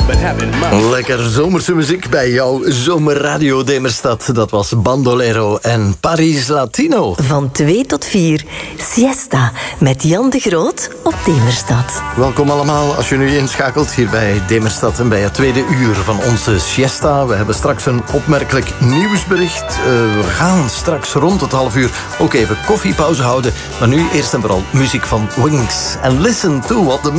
Lekker zomerse muziek bij jouw zomerradio Demerstad. Dat was Bandolero en Paris Latino. Van 2 tot 4, Siesta met Jan de Groot op Demerstad. Welkom allemaal als je nu inschakelt hier bij Demerstad en bij het tweede uur van onze siesta. We hebben straks een opmerkelijk nieuwsbericht. We gaan straks rond het half uur ook even koffiepauze houden. Maar nu eerst en vooral muziek van Wings. And listen to what the